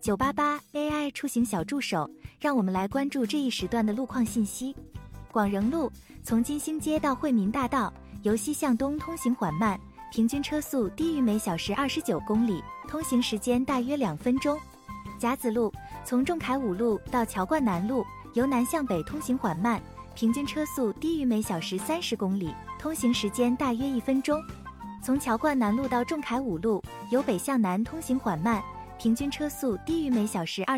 988 AI 出行小助手，让我们来关注这一时段的路况信息。广仁路从金星街到惠民大道，由西向东通行缓慢，平均车速低于每小时29公里，通行时间大约2分钟。甲子路从仲恺五路到乔冠南路，由南向北通行缓慢，平均车速低于每小时30公里，通行时间大约1分钟。从乔冠南路到仲恺五路，由北向南通行缓慢，平均车速低于每小时